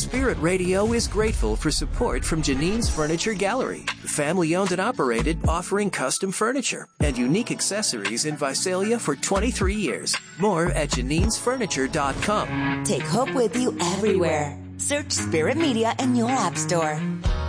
Spirit Radio is grateful for support from Janine's Furniture Gallery, family owned and operated, offering custom furniture and unique accessories in Visalia for 23 years. More at Janine'sFurniture.com. Take hope with you everywhere. Search Spirit Media in your app store.